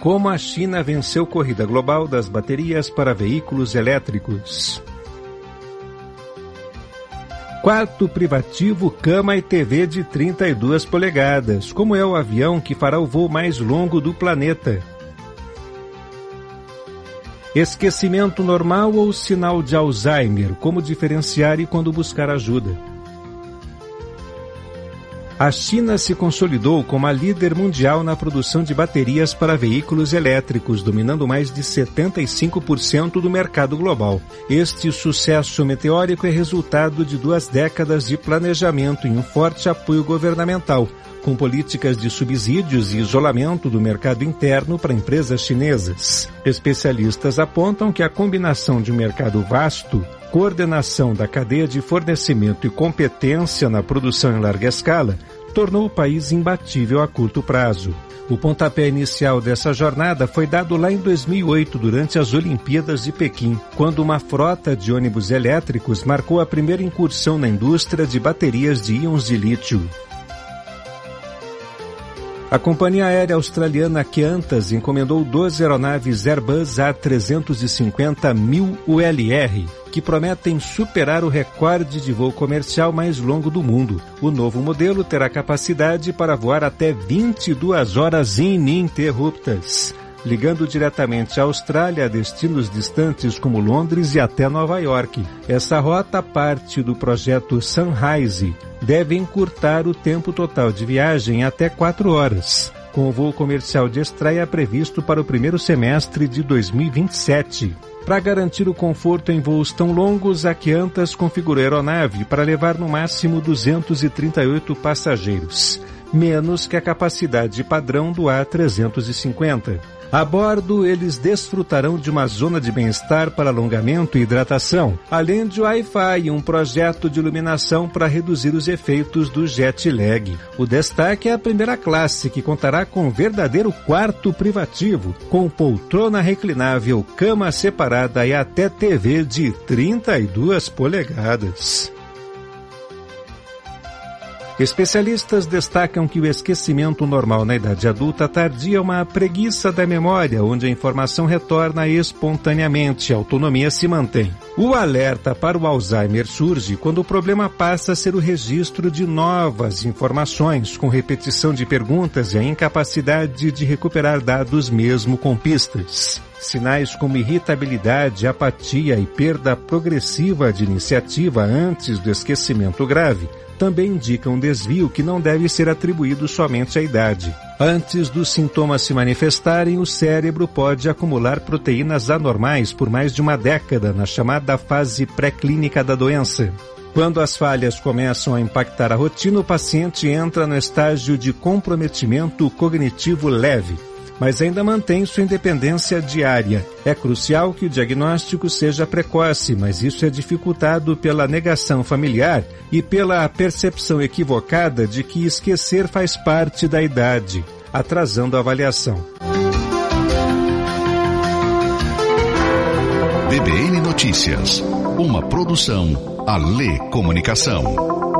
Como a China venceu corrida global das baterias para veículos elétricos. Quarto privativo, cama e TV de 32 polegadas. Como é o avião que fará o voo mais longo do planeta? Esquecimento normal ou sinal de Alzheimer? Como diferenciar e quando buscar ajuda? A China se consolidou como a líder mundial na produção de baterias para veículos elétricos, dominando mais de 75% do mercado global. Este sucesso meteórico é resultado de 2 décadas de planejamento e um forte apoio governamental, com políticas de subsídios e isolamento do mercado interno para empresas chinesas. Especialistas apontam que a combinação de um mercado vasto, coordenação da cadeia de fornecimento e competência na produção em larga escala tornou o país imbatível a curto prazo. O pontapé inicial dessa jornada foi dado lá em 2008, durante as Olimpíadas de Pequim, quando uma frota de ônibus elétricos marcou a primeira incursão na indústria de baterias de íons de lítio. A companhia aérea australiana Qantas encomendou 12 aeronaves Airbus A350-1000 ULR, que prometem superar o recorde de voo comercial mais longo do mundo. O novo modelo terá capacidade para voar até 22 horas ininterruptas, ligando diretamente a Austrália a destinos distantes como Londres e até Nova York. Essa rota, parte do projeto Sunrise, deve encurtar o tempo total de viagem até 4 horas, com o voo comercial de estreia previsto para o primeiro semestre de 2027. Para garantir o conforto em voos tão longos, a Qantas configurou a aeronave para levar no máximo 238 passageiros, menos que a capacidade padrão do A350. A bordo, eles desfrutarão de uma zona de bem-estar para alongamento e hidratação, além de Wi-Fi e um projeto de iluminação para reduzir os efeitos do jet lag. O destaque é a primeira classe, que contará com um verdadeiro quarto privativo, com poltrona reclinável, cama separada e até TV de 32 polegadas. Especialistas destacam que o esquecimento normal na idade adulta tardia é uma preguiça da memória, onde a informação retorna espontaneamente, a autonomia se mantém. O alerta para o Alzheimer surge quando o problema passa a ser o registro de novas informações, com repetição de perguntas e a incapacidade de recuperar dados mesmo com pistas. Sinais como irritabilidade, apatia e perda progressiva de iniciativa antes do esquecimento grave também indicam um desvio que não deve ser atribuído somente à idade. Antes dos sintomas se manifestarem, o cérebro pode acumular proteínas anormais por mais de uma década, na chamada fase pré-clínica da doença. Quando as falhas começam a impactar a rotina, o paciente entra no estágio de comprometimento cognitivo leve, mas ainda mantém sua independência diária. É crucial que o diagnóstico seja precoce, mas isso é dificultado pela negação familiar e pela percepção equivocada de que esquecer faz parte da idade, atrasando a avaliação. DBN Notícias, uma produção Alê Comunicação.